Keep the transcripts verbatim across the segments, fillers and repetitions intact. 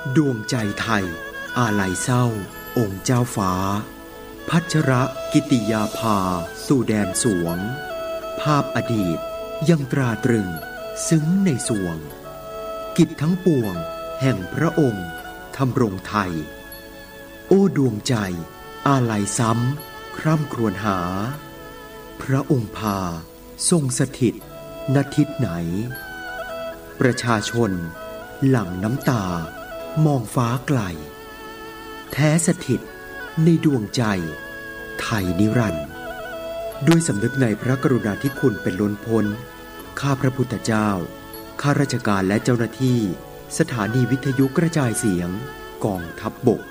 ดวงใจไทยอาลัยเศร้าองค์เจ้าฟ้าพัชรกิติยาภาสู่แดนสวงภาพอดีตยังตราตรึงซึ้งในสวงกิจทั้งปวงแห่งพระองค์ทำรงไทยโอ้ดวงใจอาลัยซ้ำคร่ำครวญหาพระองค์พาทรงสถิตณทิศไหนประชาชนหลั่งน้ำตามองฟ้าไกลแท้สถิตในดวงใจไทยนิรันดร์ด้วยสำนึกในพระกรุณาธิคุณเป็นล้นพ้นข้าพระพุทธเจ้าข้าราชการและเจ้าหน้าที่สถานีวิทยุกระจายเสียงกองทัพบก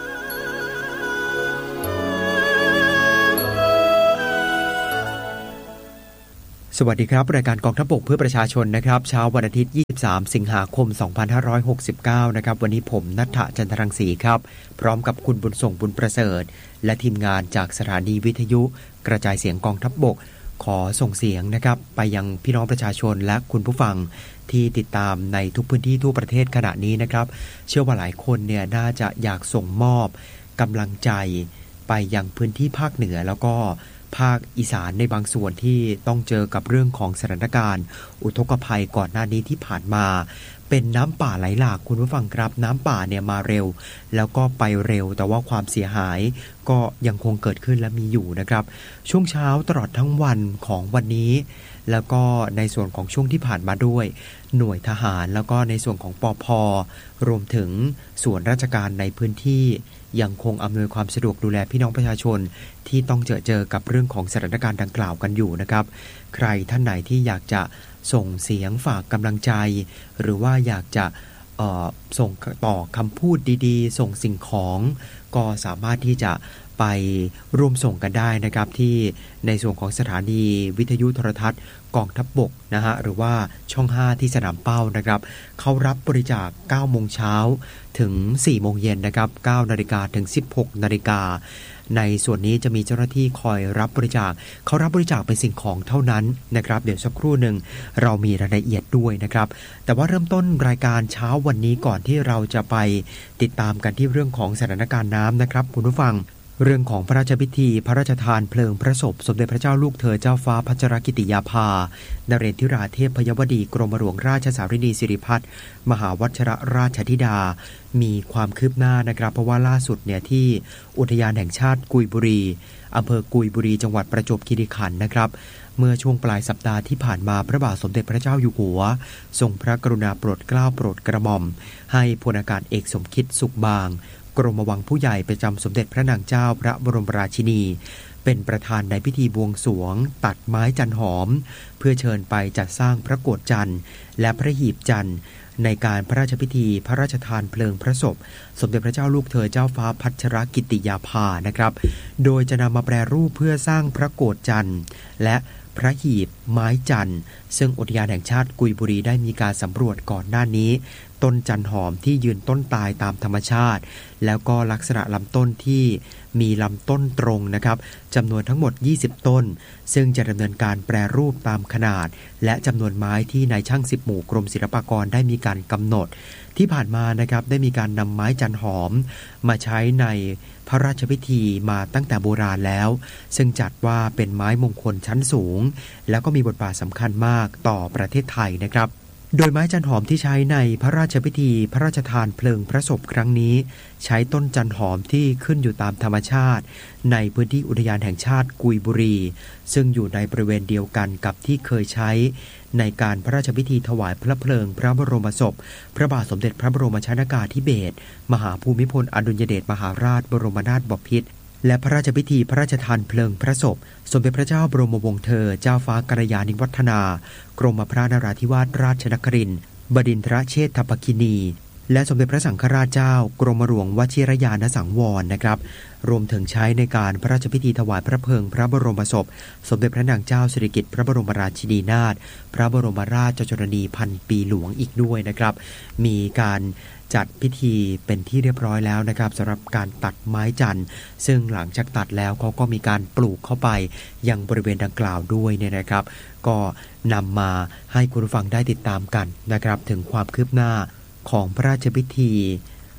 สวัสดีครับรายการกองทัพบกเพื่อประชาชนนะครับเช้าวันอาทิตย์ยี่สิบสามสิงหาคมสองพันห้าร้อยหกสิบเก้านะครับวันนี้ผมณัฐฐจันทรังสีครับพร้อมกับคุณบุญส่งบุญประเสริฐและทีมงานจากสถานีวิทยุกระจายเสียงกองทัพบกขอส่งเสียงนะครับไปยังพี่น้องประชาชนและคุณผู้ฟังที่ติดตามในทุกพื้นที่ทั่วประเทศขณะนี้นะครับเชื่อว่าหลายคนเนี่ยน่าจะอยากส่งมอบกำลังใจไปยังพื้นที่ภาคเหนือแล้วก็ภาคอีสานในบางส่วนที่ต้องเจอกับเรื่องของสถานการณ์อุทกภัยก่อนหน้านี้ที่ผ่านมาเป็นน้ำป่าไหลหลากคุณผู้ฟังครับน้ำป่าเนี่ยมาเร็วแล้วก็ไปเร็วแต่ว่าความเสียหายก็ยังคงเกิดขึ้นและมีอยู่นะครับช่วงเช้าตลอดทั้งวันของวันนี้แล้วก็ในส่วนของช่วงที่ผ่านมาด้วยหน่วยทหารแล้วก็ในส่วนของปภ.รวมถึงส่วนราชการในพื้นที่ยังคงอำนวยความสะดวกดูแลพี่น้องประชาชนที่ต้องเจอเจอกับเรื่องของสถานการณ์ดังกล่าวกันอยู่นะครับใครท่านไหนที่อยากจะส่งเสียงฝากกำลังใจหรือว่าอยากจะเอ่อส่งต่อคำพูดดีๆส่งสิ่งของก็สามารถที่จะไปร่วมส่งกันได้นะครับที่ในส่วนของสถานีวิทยุโทรทัศน์กองทัพบกนะฮะหรือว่าช่องห้าที่สนามเป้านะครับเขารับบริจาค เก้าโมงเช้าถึง สี่โมงเย็นนะครับ เก้านาฬิกาถึง สิบหกนาฬิกาในส่วนนี้จะมีเจ้าหน้าที่คอยรับบริจาคเขารับบริจาคเป็นสิ่งของเท่านั้นนะครับเดี๋ยวสักครู่หนึ่งเรามีรายละเอียดด้วยนะครับแต่ว่าเริ่มต้นรายการเช้าวันนี้ก่อนที่เราจะไปติดตามกันที่เรื่องของสถานการณ์น้ำนะครับคุณผู้ฟังเรื่องของพระราชพิธีพระราชทานเพลิงพระศพสมเด็จพระเจ้าลูกเธอเจ้าฟ้าพัชรกิติยาภานเรศธิราเทพพยวดีกรมหลวงราชสารินีสิริพัฒน์มหาวัชรราชธิดามีความคืบหน้านะครับเพราะว่าล่าสุดเนี่ยที่อุทยานแห่งชาติกุยบุรีอำเภอกุยบุรีจังหวัดประจวบคีรีขันธ์นะครับเมื่อช่วงปลายสัปดาห์ที่ผ่านมาพระบาทสมเด็จพระเจ้าอยู่หัวทรงพระกรุณาโปรดเกล้าโปรดกระหม่อมให้พลอากาศเอกสมคิดสุขบางกรมวังผู้ใหญ่ประจำสมเด็จพระนางเจ้าพระบรมราชินีเป็นประธานในพิธีบวงสรวงตัดไม้จันหอมเพื่อเชิญไปจัดสร้างพระโกฐจันทร์และพระหีบจันทร์ในการพระราชพิธีพระราชทานเพลิงพระศพสมเด็จพระเจ้าลูกเธอเจ้าฟ้าพัชรกิติยาภานะครับโดยจะนำมาแปรรูปเพื่อสร้างพระโกฐจันทร์และพระหีบไม้จันทร์ซึ่งอุทยานแห่งชาติกุยบุรีได้มีการสำรวจก่อนหน้านี้ต้นจันหอมที่ยืนต้นตายตามธรรมชาติแล้วก็ลักษณะลำต้นที่มีลำต้นตรงนะครับจำนวนทั้งหมดยี่สิบต้นซึ่งจะดำเนินการแปรรูปตามขนาดและจำนวนไม้ที่นายช่างสิบหมู่กรมศิลปากรได้มีการกำหนดที่ผ่านมานะครับได้มีการนำไม้จันหอมมาใช้ในพระราชพิธีมาตั้งแต่โบราณแล้วซึ่งจัดว่าเป็นไม้มงคลชั้นสูงแล้วก็มีบทบาทสำคัญมากต่อประเทศไทยนะครับโดยไม้จันหอมที่ใช้ในพระราชพิธีพระราชทานเพลิงพระศพครั้งนี้ใช้ต้นจันหอมที่ขึ้นอยู่ตามธรรมชาติในพื้นที่อุทยานแห่งชาติกุยบุรีซึ่งอยู่ในบริเวณเดียวกันกับที่เคยใช้ในการพระราชพิธีถวายพระเพลิงพระบรมศพพระบาทสมเด็จพระบรมชนกาธิเบศรมหาภูมิพลอดุลยเดชมหาราชบรมนาถบพิตรและพระราชพิธีพระราชทานเพลิงพระศพสมเด็จพระเจ้าบรมวงศ์เธอเจ้าฟ้ากัลยาณิวัฒนากรมพระนราธิวาสราชนครินทร์บดินทรเชษฐภคินีและสมเด็จพระสังฆราชเจ้ากรมหลวงวชิรยานสังวรนะครับรวมถึงใช้ในการพระราชพิธีถวายพระเพลิงพระบรมศพสมเด็จพระนางเจ้าสิริกิติ์พระบรมราชินีนาถพระบรมราชชนนีพันปีหลวงอีกด้วยนะครับมีการจัดพิธีเป็นที่เรียบร้อยแล้วนะครับสำหรับการตัดไม้จันทร์ซึ่งหลังจากตัดแล้วเขาก็มีการปลูกเข้าไปยังบริเวณดังกล่าวด้วยเนี่ยนะครับก็นำมาให้คุณผู้ฟังได้ติดตามกันนะครับถึงความคืบหน้าของพระราชพิธี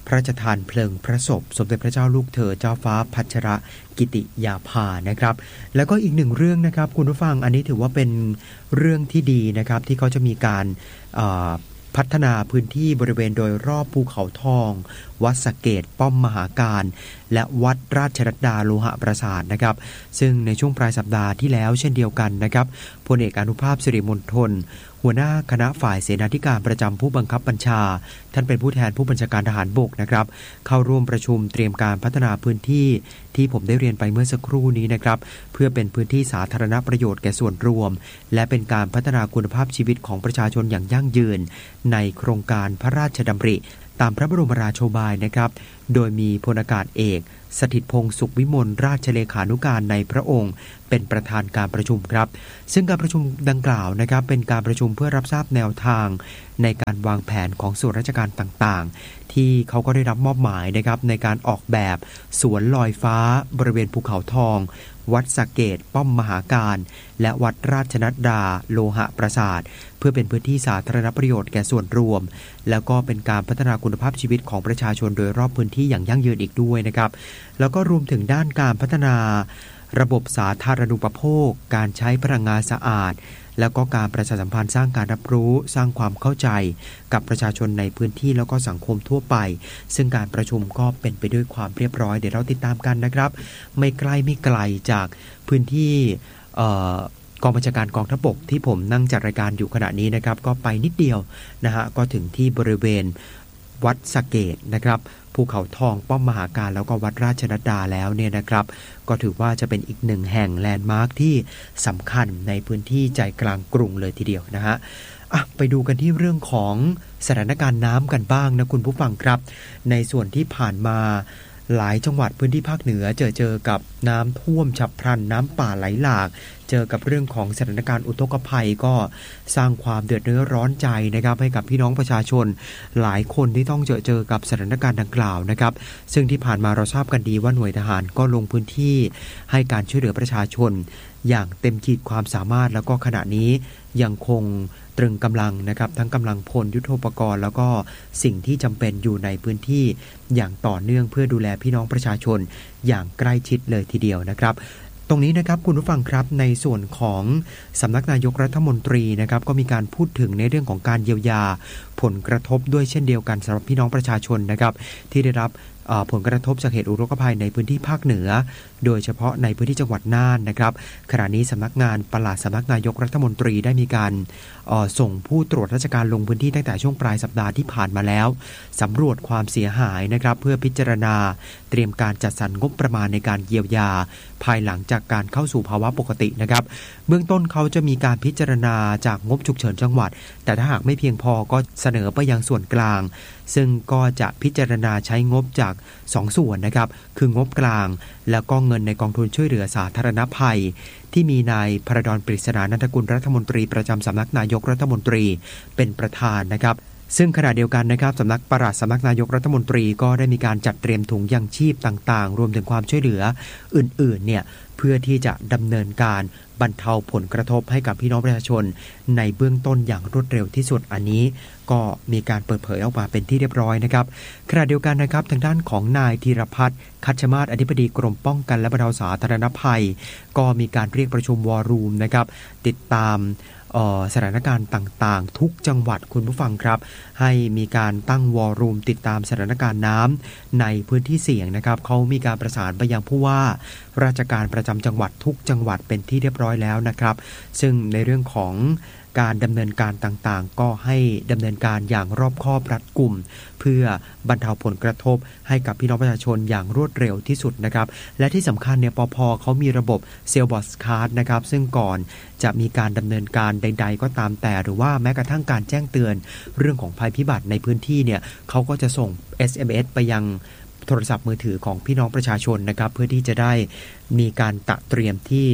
พระราชทานเพลิงพระศพสมเด็จพระเจ้าลูกเธอเจ้าฟ้าพัชรกิติยาภานะครับแล้วก็อีกหนึ่งเรื่องนะครับคุณผู้ฟังอันนี้ถือว่าเป็นเรื่องที่ดีนะครับที่เขาจะมีการพัฒนาพื้นที่บริเวณโดยรอบภูเขาทองวัดสะเกษป้อมมหาการและวัดราชรัตดาโลหะปราสาทนะครับซึ่งในช่วงปลายสัปดาห์ที่แล้วเช่นเดียวกันนะครับพลเอกอนุภาพสิริมณฑลหัวหน้าคณะฝ่ายเสนาธิการประจำผู้บังคับบัญชาท่านเป็นผู้แทนผู้บัญชาการทหารบกนะครับเข้าร่วมประชุมเตรียมการพัฒนาพื้นที่ที่ผมได้เรียนไปเมื่อสักครู่นี้นะครับเพื่อเป็นพื้นที่สาธารณประโยชน์แก่ส่วนรวมและเป็นการพัฒนาคุณภาพชีวิตของประชาชนอย่างยั่งยืนในโครงการพระราชดำริตามพระบรมราโชบายนะครับโดยมีพลอากาศเอกสถิตพงษ์สุขวิมลราชเลขานุการในพระองค์เป็นประธานการประชุมครับซึ่งการประชุมดังกล่าวนะครับเป็นการประชุมเพื่อรับทราบแนวทางในการวางแผนของส่วนราชการต่างๆที่เขาก็ได้รับมอบหมายนะครับในการออกแบบสวนลอยฟ้าบริเวณภูเขาทองวัดสะเกษป้อมมหาการและวัดราชนัดดาโลหะปราสาทเพื่อเป็นพื้นที่สาธารณประโยชน์แก่ส่วนรวมแล้วก็เป็นการพัฒนาคุณภาพชีวิตของประชาชนโดยรอบพื้นที่อย่างยั่งยืนอีกด้วยนะครับแล้วก็รวมถึงด้านการพัฒนาระบบสาธารณูปโภคการใช้พลังงานสะอาดแล้วก็การประชาสัมพันธ์สร้างการรับรู้สร้างความเข้าใจกับประชาชนในพื้นที่แล้วก็สังคมทั่วไปซึ่งการประชุมก็เป็นไปด้วยความเรียบร้อยเดี๋ยวเราติดตามกันนะครับไม่ใกล้ไม่ไกลจากพื้นที่กองบัญชาการกองทัพบกที่ผมนั่งจัดรายการอยู่ขณะนี้นะครับก็ไปนิดเดียวนะฮะก็ถึงที่บริเวณวัดสะเกษนะครับภูเขาทองป้อมมหาการแล้วก็วัดราชนัดดาแล้วเนี่ยนะครับก็ถือว่าจะเป็นอีกหนึ่งแห่งแลนด์มาร์คที่สำคัญในพื้นที่ใจกลางกรุงเลยทีเดียวนะฮะอ่ะไปดูกันที่เรื่องของสถานการณ์น้ำกันบ้างนะคุณผู้ฟังครับในส่วนที่ผ่านมาหลายจังหวัดพื้นที่ภาคเหนือเจอเจอกับน้ำท่วมฉับพลันน้ำป่าไหลหลากเจอกับเรื่องของสถานการณ์อุทกภัยก็สร้างความเดือดร้อนใจนะครับให้กับพี่น้องประชาชนหลายคนที่ต้องเจอเจอกับสถานการณ์ดังกล่าวนะครับซึ่งที่ผ่านมาเราทราบกันดีว่าหน่วยทหารก็ลงพื้นที่ให้การช่วยเหลือประชาชนอย่างเต็มขีดความสามารถแล้วก็ขณะนี้ยังคงตรึงกำลังนะครับทั้งกำลังพลยุทโธปกรณ์แล้วก็สิ่งที่จำเป็นอยู่ในพื้นที่อย่างต่อเนื่องเพื่อดูแลพี่น้องประชาชนอย่างใกล้ชิดเลยทีเดียวนะครับตรงนี้นะครับคุณผู้ฟังครับในส่วนของสำนักนายกรัฐมนตรีนะครับก็มีการพูดถึงในเรื่องของการเยียวยาผลกระทบด้วยเช่นเดียวกันสำหรับพี่น้องประชาชนนะครับที่ได้รับผลกระทบจากเหตุอุทกภัยในพื้นที่ภาคเหนือโดยเฉพาะในพื้นที่จังหวัดน่านนะครับขณะนี้สำนักงานปลัดสำนักนายกรัฐมนตรีได้มีการส่งผู้ตรวจราชการลงพื้นที่ตั้งแต่ช่วงปลายสัปดาห์ที่ผ่านมาแล้วสำรวจความเสียหายนะครับเพื่อพิจารณาเตรียมการจัดสรรงบประมาณในการเยียวยาภายหลังจากการเข้าสู่ภาวะปกตินะครับเบื้องต้นเขาจะมีการพิจารณาจากงบฉุกเฉินจังหวัดแต่ถ้าหากไม่เพียงพอก็เสนอไปยังส่วนกลางซึ่งก็จะพิจารณาใช้งบจากสองส่วนนะครับคืองบกลางแล้วก็เงินในกองทุนช่วยเหลือสาธารณภัยที่มีนายพระดอนปริศนานันทกุลรัฐมนตรีประจำสำนักนายกรัฐมนตรีเป็นประธานนะครับซึ่งขณะเดียวกันนะครับสำนักปลัดสำนักนายกรัฐมนตรีก็ได้มีการจัดเตรียมถุงยังชีพต่างๆรวมถึงความช่วยเหลืออื่นๆเนี่ยเพื่อที่จะดำเนินการบรรเทาผลกระทบให้กับพี่น้องประชาชนในเบื้องต้นอย่างรวดเร็วที่สุดอันนี้ก็มีการเปิดเผยออกมาเป็นที่เรียบร้อยนะครับขณะเดียวกันนะครับทางด้านของนายธีรพัฒน์คัชมาศอธิบดีกรมป้องกันและบรรเทาสาธารณภัยก็มีการเรียกประชุมวอรูมนะครับติดตามสถานการณ์ต่างๆทุกจังหวัดคุณผู้ฟังครับให้มีการตั้งวอรูมติดตามสถานการณ์น้ำในพื้นที่เสี่ยงนะครับเขามีการประสานไปยังผู้ว่าราชการประจำจังหวัดทุกจังหวัดเป็นที่เรียบร้อยแล้วนะครับซึ่งในเรื่องของการดำเนินการต่างๆก็ให้ดำเนินการอย่างรอบคอบรัดกุมเพื่อบรรเทาผลกระทบให้กับพี่น้องประชาชนอย่างรวดเร็วที่สุดนะครับและที่สำคัญเนี่ยปภ.เขามีระบบเซลบอสคาร์ดนะครับซึ่งก่อนจะมีการดำเนินการใดๆก็ตามแต่หรือว่าแม้กระทั่งการแจ้งเตือนเรื่องของภัยพิบัติในพื้นที่เนี่ยเขาก็จะส่ง เอส เอ็ม เอส ไปยังโทรศัพท์มือถือของพี่น้องประชาชนนะครับเพื่อที่จะได้มีการตระเตรียมที่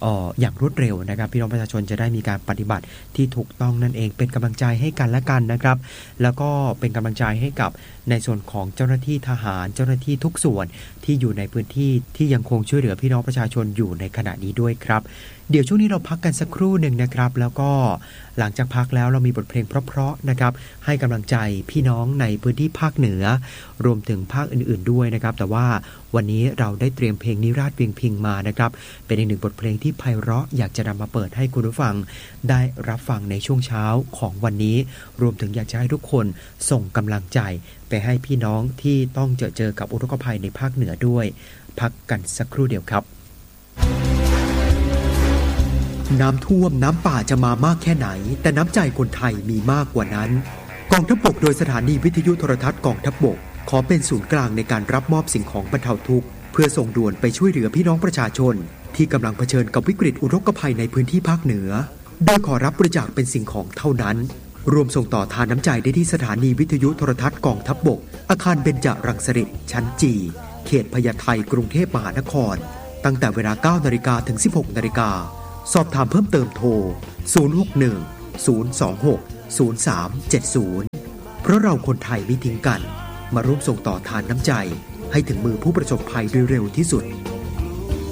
เอ่ออย่างรวดเร็วนะครับพี่น้องประชาชนจะได้มีการปฏิบัติที่ถูกต้องนั่นเองเป็นกำลังใจให้กันและกันนะครับแล้วก็เป็นกำลังใจให้กับในส่วนของเจ้าหน้าที่ทหารเจ้าหน้าที่ทุกส่วนที่อยู่ในพื้นที่ที่ยังคงช่วยเหลือพี่น้องประชาชนอยู่ในขณะนี้ด้วยครับเดี๋ยวช่วงนี้เราพักกันสักครู่หนึ่งนะครับแล้วก็หลังจากพักแล้วเรามีบทเพลงเพราะๆนะครับให้กำลังใจพี่น้องในพื้นที่ภาคเหนือรวมถึงภาคอื่นๆด้วยนะครับแต่ว่าวันนี้เราได้เตรียมเพลงนิราศเวียงพิงมานะครับเป็นอีกหนึ่งบทเพลงที่ไพเราะอยากจะนำมาเปิดให้คุณผู้ฟังได้รับฟังในช่วงเช้าของวันนี้รวมถึงอยากจะให้ทุกคนส่งกำลังใจไปให้พี่น้องที่ต้องเจอเจอกับอุทกภัยในภาคเหนือด้วยพักกันสักครู่เดียวครับน้ำท่วมน้ำป่าจะมามากแค่ไหนแต่น้ำใจคนไทยมีมากกว่านั้นกองทัพบกโดยสถานีวิทยุโทรทัศน์กองทัพบกขอเป็นศูนย์กลางในการรับมอบสิ่งของบรรเทาทุกข์เพื่อส่งด่วนไปช่วยเหลือพี่น้องประชาชนที่กำลังเผชิญกับวิกฤตอุทกภัยในพื้นที่ภาคเหนือโดยขอรับบริจาคเป็นสิ่งของเท่านั้นรวมส่งต่อทานน้ำใจได้ที่สถานีวิทยุโทรทัศน์กองทัพบกอาคารเบญจรังสฤษฎ์ชั้นจีเขตพญาไทกรุงเทพมหานครตั้งแต่เวลา เก้านาฬิกา ถึง สิบหกนาฬิกาสอบถามเพิ่มเติมโทร ศูนย์ หก หนึ่ง ศูนย์ สอง หก ศูนย์ สาม เจ็ด ศูนย์ เพราะเราคนไทยไม่ทิ้งกันมาร่วมส่งต่อทานน้ำใจให้ถึงมือผู้ประสบภัยโดยเร็วที่สุด